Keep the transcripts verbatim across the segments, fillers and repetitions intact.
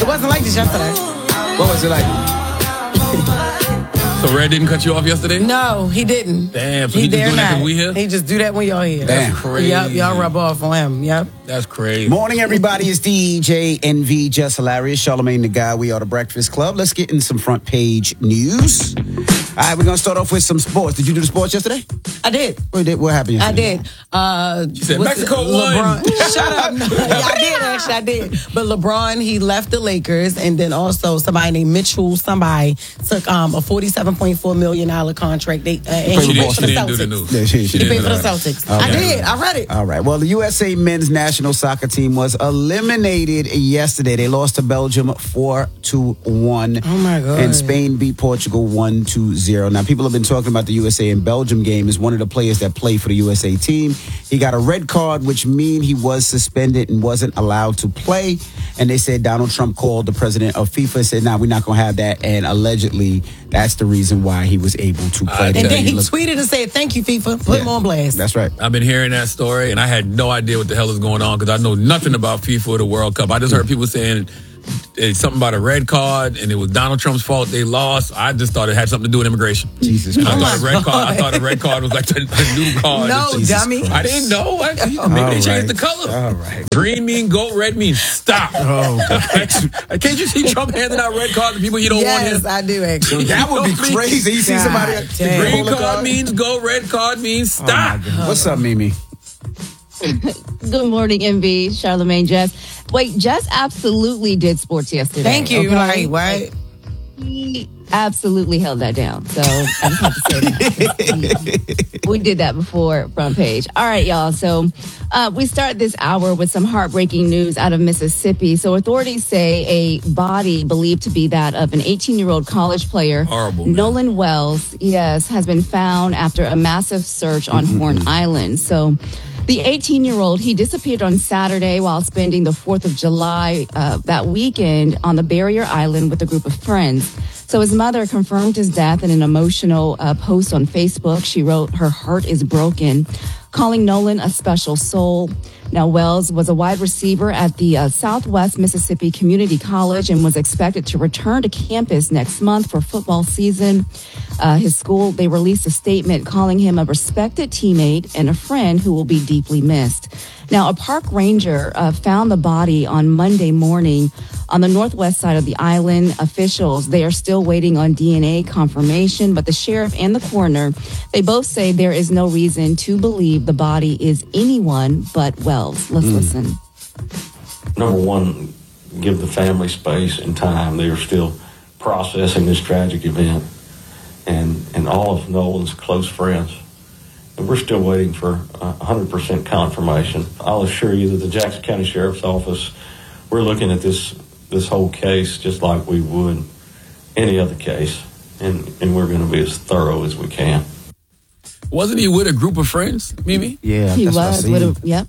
It wasn't like this yesterday. What was it like? So Red didn't cut you off yesterday? No, he didn't. Damn, so he, he just dare doing that not. because we here? He just do that when y'all here. That's crazy. Yep, y'all rub off on him. Yep. That's crazy. Morning, everybody. It's D J N V, Just Hilarious, Charlamagne the Guy. We are the Breakfast Club. Let's get in some front page news. All right, we're going to start off with some sports. Did you do the sports yesterday? I did. What, did, what happened yesterday? I did. Uh, She said what's Mexico it? won. LeBron. Shut up. No, yeah, I did, actually. I did. But LeBron, he left the Lakers, and then also somebody named Mitchell, somebody took um, a forty-seven point four million dollars contract. They, uh, and She he didn't, paid for she the didn't do the Celtics. news. Yeah, she, she He paid did. for the Celtics. Okay. I did. I read it. All right. Well, the U S A men's national soccer team was eliminated yesterday. They lost to Belgium four to one. Oh, my God. And Spain beat Portugal one to zero. Now, people have been talking about the U S A and Belgium game. Is one of the players that played for the U S A team. He got a red card, which means he was suspended and wasn't allowed to play. And they said Donald Trump called the president of FIFA and said, nah, we're not going to have that. And allegedly, that's the reason why he was able to play. I And tell then you, he look- tweeted and said, thank you, FIFA. Put Yeah. him on blast. That's right. I've been hearing that story, and I had no idea what the hell is going on because I know nothing about FIFA or the World Cup. I just heard people saying it's something about a red card, and it was Donald Trump's fault they lost. I just thought it had something to do with immigration. Jesus I Christ. thought a red card. I thought a red card was like the, the new card. No, Jesus dummy. Christ. I didn't know. I, maybe All they changed right. the color. All right. Green mean go, red mean stop. Oh, Can't you see Trump handing out red cards to people you don't want Yes, here? I do, actually. that would be You know what I mean? crazy. You see God somebody. damn. Green pull a card means go, red card means Oh, my stop. goodness. What's up, Mimi? Good morning, M V, Charlamagne, Jess. Wait, Jess absolutely did sports yesterday. Thank you. okay? Right, right. He absolutely held that down. So I just have to say that. We did that before front page. All right, y'all. So uh, we start this hour with some heartbreaking news out of Mississippi. So authorities say a body believed to be that of an eighteen-year-old college player, Horrible, man. Nolan Wells, yes, has been found after a massive search on Horn Island. So the eighteen-year-old, he disappeared on Saturday while spending the fourth of July uh, that weekend on the Barrier Island with a group of friends. So his mother confirmed his death in an emotional uh, post on Facebook. She wrote, "Her heart is broken," calling Nolan a special soul. Now, Wells was a wide receiver at the uh, Southwest Mississippi Community College and was expected to return to campus next month for football season. Uh, his school, they released a statement calling him a respected teammate and a friend who will be deeply missed. Now, a park ranger uh, found the body on Monday morning on the northwest side of the island. Officials, they are still waiting on D N A confirmation, but the sheriff and the coroner, they both say there is no reason to believe the body is anyone but Wells. Let's listen. Number one, give the family space and time. They are still processing this tragic event, and, and all of Nolan's close friends. And we're still waiting for uh, one hundred percent confirmation. I'll assure you that the Jackson County Sheriff's Office, we're looking at this this whole case just like we would any other case, and, and we're going to be as thorough as we can. Wasn't he with a group of friends, Mimi? Yeah, He that's what I was seen. with a, yep.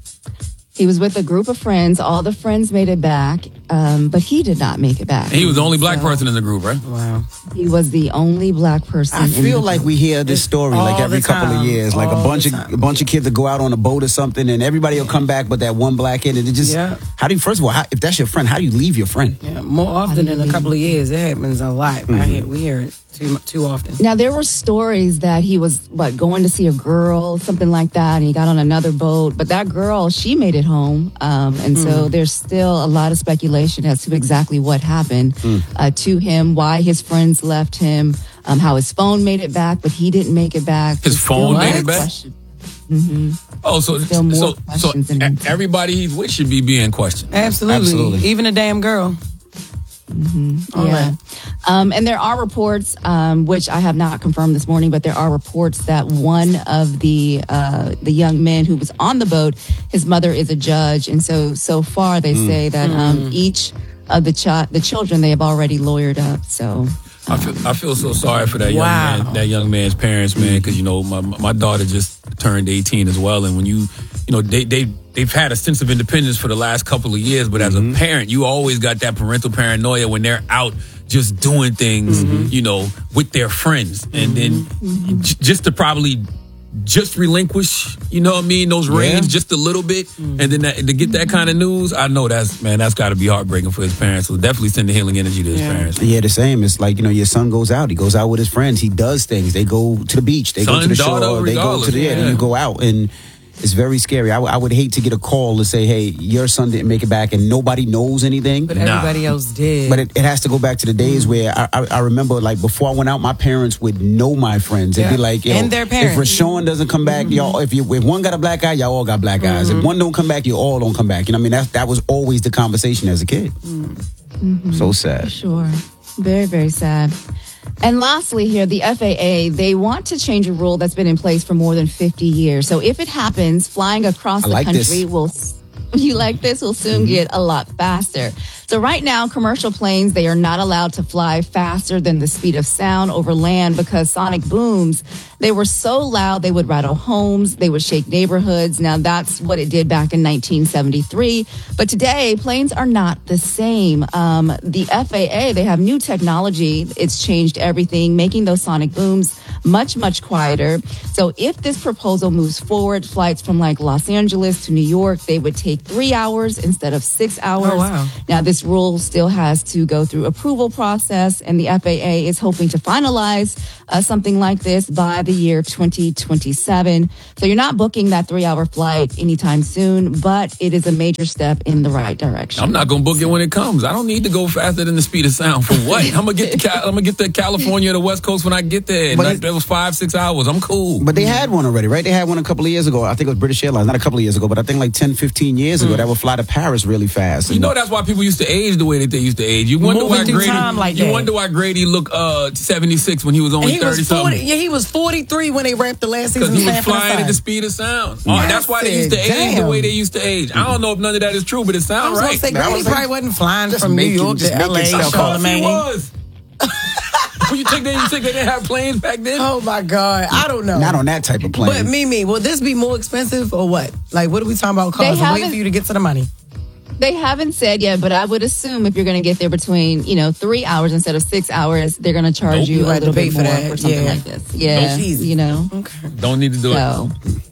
He was with a group of friends. All the friends made it back, um, but he did not make it back. And he was the only black So, person in the group, right? Wow. He was the only black person. I in feel the like group. we hear this It's story like all every the couple of time. years, like a All bunch the of time. a bunch of kids that go out on a boat or something, and everybody will come back, but that one black kid, and it just Yeah. how do you first of all, how, if that's your friend, how do you leave your friend? Yeah, more often than a couple of years. It happens a lot. I hear, we hear it too too often. Now there were stories that he was what going to see a girl, something like that, and he got on another boat. But that girl, she made it home, um, and so there's still a lot of speculation as to exactly what happened uh, to him, why his friends left him, um, how his phone made it back, but he didn't make it back. His There's still phone more made it back? question- Oh, so Still more so so questions than e- answers. everybody he's with should be being questioned. Absolutely. Absolutely. Even a damn girl. All Yeah. right. Um, and there are reports, um, which I have not confirmed this morning, but there are reports that one of the uh, the young men who was on the boat, his mother is a judge, and so so far they say that um, each of the ch- the children they have already lawyered up. So I feel I feel so sorry for that young Wow. man, that young man's parents, man, because you know my my daughter just turned eighteen as well, and when you you know they they they've had a sense of independence for the last couple of years, but as a parent, you always got that parental paranoia when they're out just doing things, you know, with their friends, and then j- just to probably just relinquish, you know what I mean, those reins just a little bit, and then that, to get that kind of news, I know that's, man, that's got to be heartbreaking for his parents. So definitely send the healing energy to his Yeah. parents. Yeah, the same. It's like, you know, your son goes out. He goes out with his friends. He does things. They go to the beach. They go Son, to the daughter, shore. They go to the, yeah, regardless, yeah. you go out. And it's very scary. I, w- I would hate to get a call to say, hey, your son didn't make it back and nobody knows anything. But But, Nah. everybody else did. it, it has to go back to the days where I, I, I remember, like, before I went out, my parents would know my friends. It'd Yeah. be like, yo, And their if parents. Rashawn doesn't come back, y'all, if, you, if one got a black eye, y'all all got black eyes. If one don't come back, you all don't come back. You know what I mean? That, that was always the conversation as a kid. So sad. Sure. Very, very sad. And lastly here, the F A A, they want to change a rule that's been in place for more than fifty years. So if it happens, flying across I the like country this. will, you like this, will soon get a lot faster. So right now, commercial planes, they are not allowed to fly faster than the speed of sound over land because sonic booms, they were so loud they would rattle homes, they would shake neighborhoods. Now that's what it did back in nineteen seventy-three. But today, planes are not the same. Um, the F A A, they have new technology. It's changed everything, making those sonic booms much, much quieter. So if this proposal moves forward, flights from like Los Angeles to New York, they would take three hours instead of six hours. Oh, wow. Now, this rule still has to go through approval process, and the F A A is hoping to finalize uh, something like this by the year twenty twenty-seven. So you're not booking that three-hour flight anytime soon, but it is a major step in the right direction. I'm not gonna book it when it comes. I don't need to go faster than the speed of sound for what? I'm gonna get to Cal- I'm gonna get to California or the West Coast when I get there. But That, it- that was five, six hours. I'm cool. But they had one already, right? They had one a couple of years ago. I think it was British Airlines. Not a couple of years ago, but I think like ten, fifteen years ago, that would fly to Paris really fast. You know that's why people used to age the way that they used to age. You wonder Moving why through Grady. time like you that. wonder why Grady looked uh seventy-six when he was And only he thirty was forty. something. Yeah, he was forty-three when they wrapped the last season. Because he of was Sanford and flying at the Son. speed of sound. Oh, that's why they used to age Damn. the way they used to age. I don't know if none of that is true, but it I sounds was gonna right. say That Grady was like- probably wasn't flying Just from New making- York just to making L A. stuff Of course he Charlamagne. was. Well, you think they you think they didn't have planes back then? Oh my God, I don't know. Not on that type of plane. But Mimi, will this be more expensive or what? Like, what are we talking about? They Cars? I'm waiting haven't- for you to get to the money. They haven't said yet, but I would assume if you're going to get there between, you know, three hours instead of six hours, they're going to charge Nope. you You a had to little pay bit for more that, for something yeah. like this. Yeah, Nope. you know. Okay. Don't need to do it. So,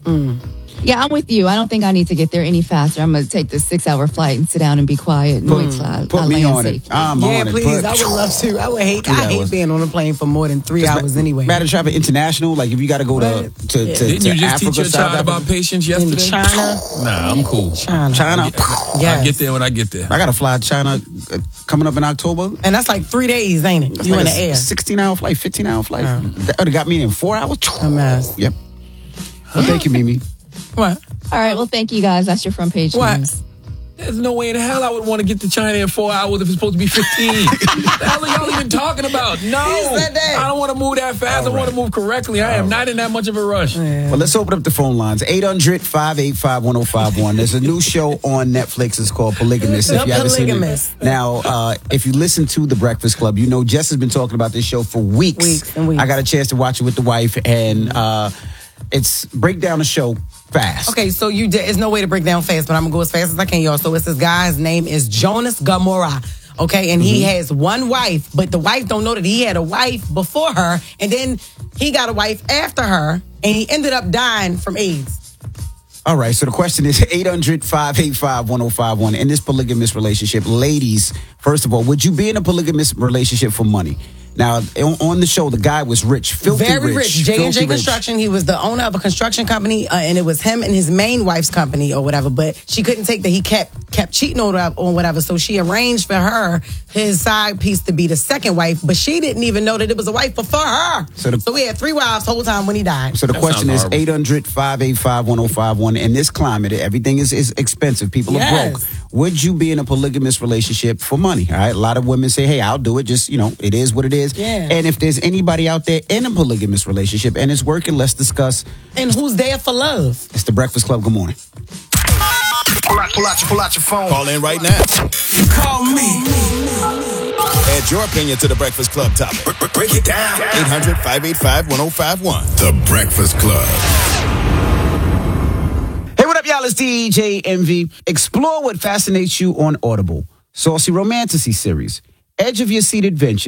yeah, I'm with you. I don't think I need to get there any faster. I'm going to take this six-hour flight and sit down and be quiet and wait till I, Put I me land on it. safely. I'm Yeah, on it. please. Put- I would love to. I would hate. Yeah, I it hate was- being on a plane for more than three hours anyway. Matter of traffic international, like if you got to go to Right. to, Yeah. to, Didn't to you just Africa, teach your South child Africa, about patience In yesterday? China, Nah, I'm cool. China, China. Yes. I get there when I get there. I got to fly to China uh, coming up in October. and that's like three days, ain't it? That's You like in a the air. sixteen hour flight, fifteen hour flight. Yeah. That would have got me in four hours. A mess. Yep. Well, thank you, Mimi. What? All right, well, thank you guys. That's your front page What? news. There's no way in hell I would want to get to China in four hours if it's supposed to be fifteen. The hell are y'all even talking about? No. He said that. I don't want to move that fast. I want to move correctly. I am not in that much of a rush. Well, let's open up the phone lines. eight hundred, five eight five, one oh five one. There's a new show on Netflix. It's called Polygamous. The If you haven't seen Polygamous. it. Now, uh, if you listen to The Breakfast Club, you know Jess has been talking about this show for weeks. Weeks and weeks. I got a chance to watch it with the wife, and uh, it's break down the show fast. Okay, so you did. There's no way to break down fast, but I'm gonna go as fast as I can, y'all. So it's this guy. His name is Jonas Gamora. Okay, and he has one wife, but the wife don't know that he had a wife before her, and then he got a wife after her, and he ended up dying from AIDS. All right, so the question is eight hundred, five eight five, one oh five one. In this polygamous relationship, ladies, first of all, would you be in a polygamous relationship for money? Now, on, on the show, the guy was rich, filthy Very rich. J and J filthy rich. Construction. He was the owner of a construction company, uh, and it was him and his main wife's company or whatever. But she couldn't take that he kept kept cheating on her or whatever. So she arranged for her his side piece to be the second wife, but she didn't even know that it was a wife before her. So So, the- he had three wives the whole time when he died. So the That question sounds is horrible. eight hundred, five eight five, one oh five one. In this climate, everything is, is expensive. People are Yes. broke. Would you be in a polygamous relationship for money? All right. A lot of women say, hey, I'll do it. Just, you know, it is what it is. Yeah. And if there's anybody out there in a polygamous relationship and it's working, let's discuss. And who's there for love? It's the Breakfast Club. Good morning. Pull out, pull out, your, pull out your phone. Call in right now. Call me. Add your opinion to the Breakfast Club topic. Break it down. eight hundred, five eight five, one oh five one. The Breakfast Club. Hey, what up, y'all? It's D J Envy. Explore what fascinates you on Audible. Saucy Romantasy series, edge of your seat adventures,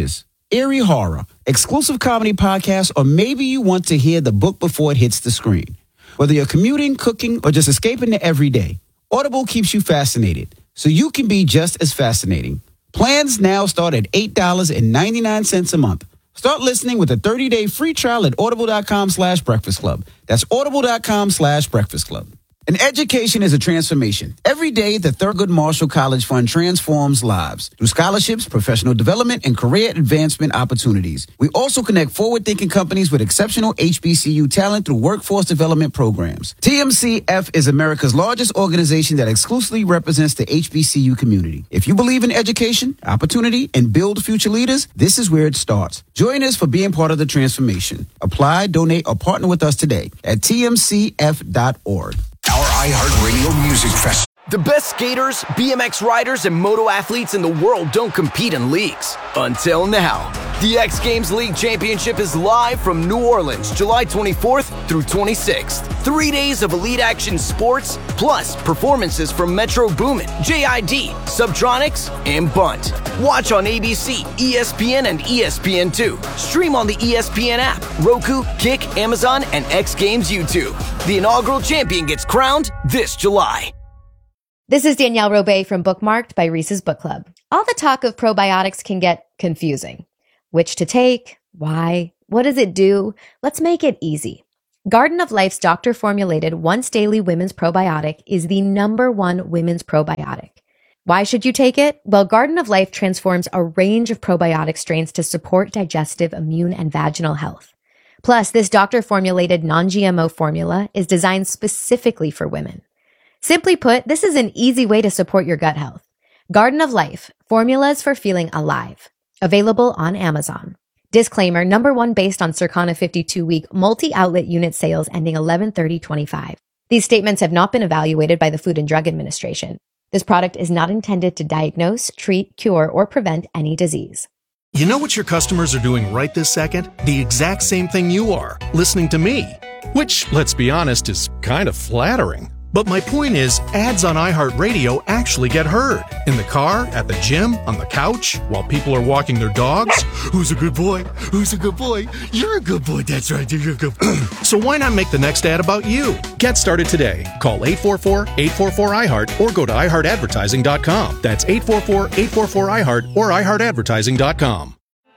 eerie horror, exclusive comedy podcasts, or maybe you want to hear the book before it hits the screen. Whether you're commuting, cooking, or just escaping the everyday, Audible keeps you fascinated, so you can be just as fascinating. Plans now start at eight dollars and ninety-nine cents a month. Start listening with a thirty-day free trial at audible.com slash breakfast club. That's audible.com slash breakfast club. An education is a transformation. Every day, the Thurgood Marshall College Fund transforms lives through scholarships, professional development, and career advancement opportunities. We also connect forward-thinking companies with exceptional H B C U talent through workforce development programs. T M C F is America's largest organization that exclusively represents the H B C U community. If you believe in education, opportunity, and build future leaders, this is where it starts. Join us for being part of the transformation. Apply, donate, or partner with us today at T M C F dot org. Our iHeartRadio Music Fest. The best skaters, B M X riders, and moto athletes in the world don't compete in leagues. Until now. The X Games League Championship is live from New Orleans, July twenty-fourth through twenty-sixth. Three days of elite action sports, plus performances from Metro Boomin, J I D, Subtronics, and Bunt. Watch on A B C, E S P N, and E S P N two. Stream on the E S P N app, Roku, Kick, Amazon, and X Games YouTube. The inaugural champion gets crowned this July. This is Danielle Robay from Bookmarked by Reese's Book Club. All the talk of probiotics can get confusing. Which to take? Why? What does it do? Let's make it easy. Garden of Life's doctor-formulated once-daily women's probiotic is the number one women's probiotic. Why should you take it? Well, Garden of Life transforms a range of probiotic strains to support digestive, immune, and vaginal health. Plus, this doctor-formulated non-G M O formula is designed specifically for women. Simply put, this is an easy way to support your gut health. Garden of Life, formulas for feeling alive. Available on Amazon. Disclaimer, number one based on Circana fifty-two week multi-outlet unit sales ending eleven thirty twenty-five. These statements have not been evaluated by the Food and Drug Administration. This product is not intended to diagnose, treat, cure, or prevent any disease. You know what your customers are doing right this second? The exact same thing you are, listening to me. Which, let's be honest, is kind of flattering. But my point is, ads on iHeartRadio actually get heard. In the car, at the gym, on the couch, while people are walking their dogs. Who's a good boy? Who's a good boy? You're a good boy. That's right. You're a good boy. So why not make the next ad about you? Get started today. Call eight four four, eight four four, I heart or go to i heart advertising dot com. That's eight four four, eight four four, I heart or i heart advertising dot com.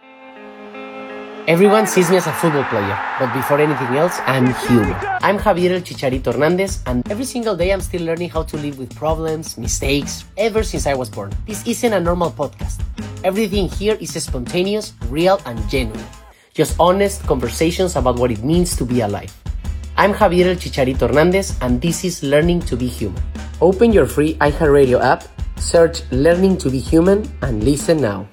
Everyone sees me as a football player, but before anything else, I'm human. I'm Javier El Chicharito Hernandez, and every single day I'm still learning how to live with problems, mistakes, ever since I was born. This isn't a normal podcast. Everything here is spontaneous, real, and genuine. Just honest conversations about what it means to be alive. I'm Javier El Chicharito Hernandez, and this is Learning to be Human. Open your free iHeartRadio app, search Learning to be Human, and listen now.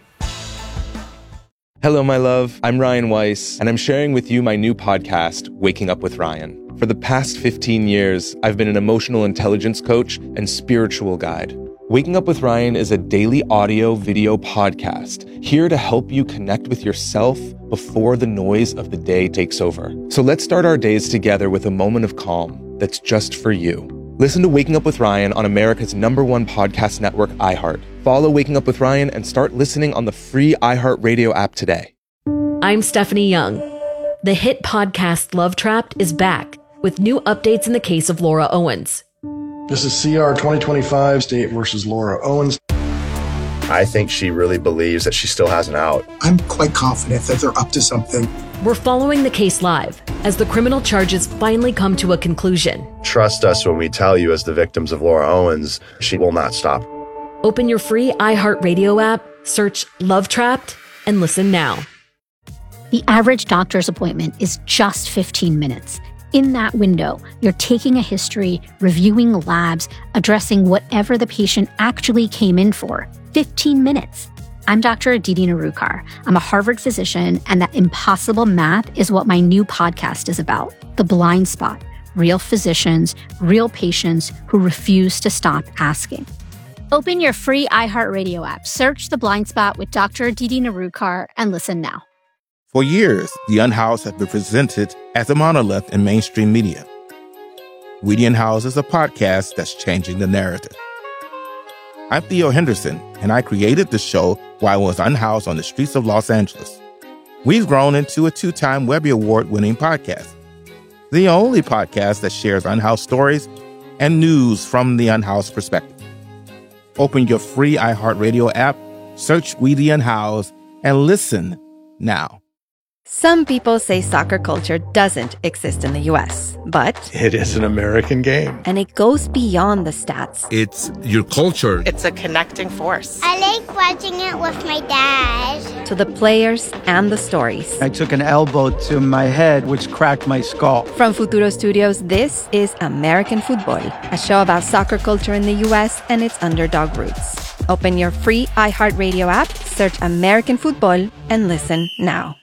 Hello, my love. I'm Ryan Weiss, and I'm sharing with you my new podcast, Waking Up with Ryan. For the past fifteen years, I've been an emotional intelligence coach and spiritual guide. Waking Up with Ryan is a daily audio video podcast here to help you connect with yourself before the noise of the day takes over. So let's start our days together with a moment of calm that's just for you. Listen to Waking Up with Ryan on America's number one podcast network, iHeart. Follow Waking Up with Ryan and start listening on the free iHeartRadio app today. I'm Stephanie Young. The hit podcast Love Trapped is back with new updates in the case of Laura Owens. This is C R twenty twenty-five, State versus Laura Owens. I think she really believes that she still has an out. I'm quite confident that they're up to something. We're following the case live as the criminal charges finally come to a conclusion. Trust us when we tell you, as the victims of Laura Owens, she will not stop. Open your free iHeartRadio app, search Love Trapped, and listen now. The average doctor's appointment is just fifteen minutes. In that window, you're taking a history, reviewing labs, addressing whatever the patient actually came in for. fifteen minutes. I'm Doctor Aditi Narukar. I'm a Harvard physician, and that impossible math is what my new podcast is about. The Blind Spot. Real physicians, real patients who refuse to stop asking. Open your free iHeartRadio app, search The Blind Spot with Doctor Aditi Narukar, and listen now. For years, The Unhoused have been presented as a monolith in mainstream media. We the Unhoused is a podcast that's changing the narrative. I'm Theo Henderson, and I created the show while I was unhoused on the streets of Los Angeles. We've grown into a two-time Webby Award-winning podcast, the only podcast that shares unhoused stories and news from the unhoused perspective. Open your free iHeartRadio app, search We the Unhoused, and listen now. Some people say soccer culture doesn't exist in the U S, but it is an American game. And it goes beyond the stats. It's your culture. It's a connecting force. I like watching it with my dad. To the players and the stories. I took an elbow to my head, which cracked my skull. From Futuro Studios, this is American Football, a show about soccer culture in the U S and its underdog roots. Open your free iHeartRadio app, search American Football, and listen now.